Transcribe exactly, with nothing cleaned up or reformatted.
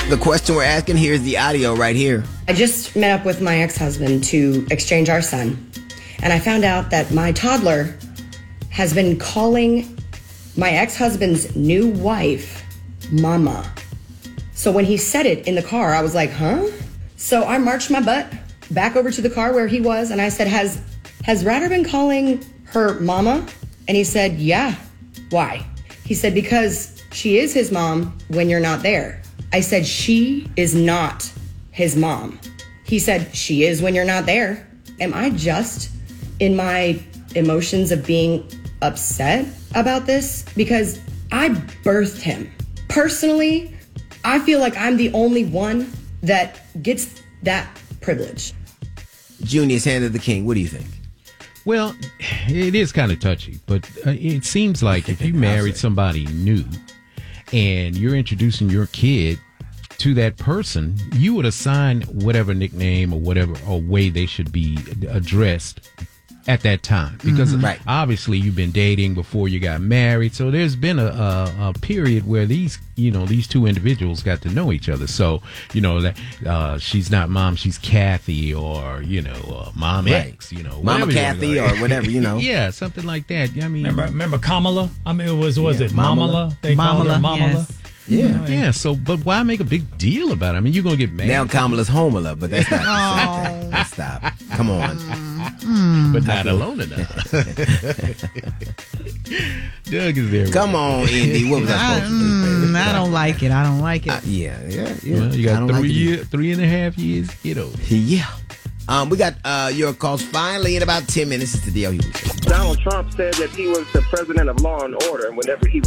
The question we're asking here is the audio right here. I just met up with my ex-husband to exchange our son, and I found out that my toddler has been calling my ex-husband's new wife Mama. So when he said it in the car, I was like, huh? So I marched my butt back over to the car where he was, and I said, has has Ratter been calling her Mama? And he said, yeah. Why? He said, because she is his mom when you're not there. I said, she is not his mom. He said, she is when you're not there. Am I just in my emotions of being upset about this? Because I birthed him. Personally, I feel like I'm the only one that gets that privilege. Junior's hand of the king. What do you think? Well, it is kind of touchy, but uh, it seems like if you married somebody new and you're introducing your kid to that person, you would assign whatever nickname or whatever or way they should be addressed at that time, because mm-hmm. right. obviously you've been dating before you got married, so there's been a, a, a period where these you know these two individuals got to know each other. So you know that uh, she's not mom, she's Kathy, or you know uh, mom right. X, you know Mama Kathy or whatever, you know yeah, something like that. I mean, remember, remember Kamala? I mean, it was was yeah, it Mamala? They Mamala, called her Mamala. yes. Yeah, yeah. So, but why make a big deal about it? I mean, you're gonna get mad. Now Kamala's Homela, but that's not the same thing. Let's stop. Come on. Mm, but not alone enough. Doug is there. Come on, Indy. What was I supposed to do? Mm, I don't like it. I don't like it. Uh, yeah, yeah, yeah. Well, you got three like year, three and a half years. Get over. Yeah. Um, we got uh, your calls finally in about ten minutes. It's the D L Hughes Show. Donald Trump said that he was the president of law and order, and whenever he